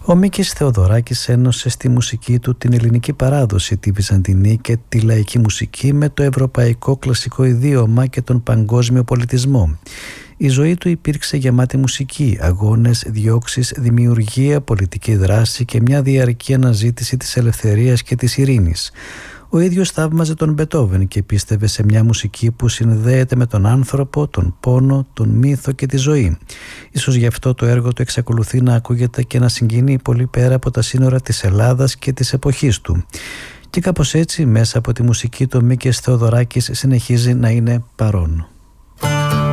Ο Μίκης Θεοδωράκης ένωσε στη μουσική του την ελληνική παράδοση, τη βυζαντινή και τη λαϊκή μουσική με το ευρωπαϊκό κλασικό ιδίωμα και τον παγκόσμιο πολιτισμό. Η ζωή του υπήρξε γεμάτη μουσική, αγώνες, διώξεις, δημιουργία, πολιτική δράση και μια διαρκή αναζήτηση της ελευθερίας και της ειρήνης. Ο ίδιος θαύμαζε τον Μπετόβεν και πίστευε σε μια μουσική που συνδέεται με τον άνθρωπο, τον πόνο, τον μύθο και τη ζωή. Ίσως γι' αυτό το έργο του εξακολουθεί να ακούγεται και να συγκινεί πολύ πέρα από τα σύνορα της Ελλάδας και της εποχής του. Και κάπως έτσι, μέσα από τη μουσική του, ο Μίκης Θεοδωράκης συνεχίζει να είναι παρόν.